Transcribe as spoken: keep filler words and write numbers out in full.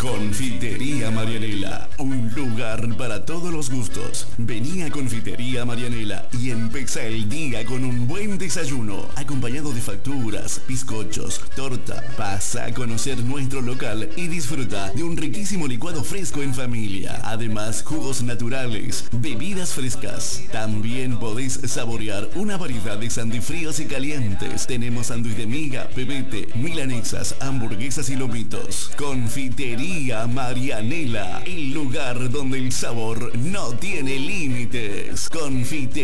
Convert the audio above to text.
Confitería Marianela, un lugar para todos los gustos. Vení a Confitería Marianela y empezá el día con un buen desayuno, acompañado de facturas, bizcochos, torta. Pasa a conocer nuestro local y disfruta de un riquísimo licuado fresco en familia. Además, jugos naturales, bebidas frescas. También podés saborear una variedad de sandifríos y calientes. Tenemos sándwich de miga, pebete, milanesas, hamburguesas y lomitos. Confitería Marianela, el lugar donde el sabor no tiene límites. Confitería